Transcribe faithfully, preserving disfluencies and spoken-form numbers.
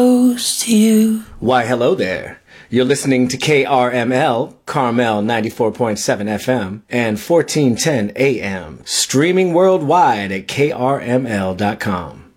To you. Why, hello there. You're listening to K R M L, Carmel ninety-four point seven F M and fourteen ten A M, streaming worldwide at K R M L dot com.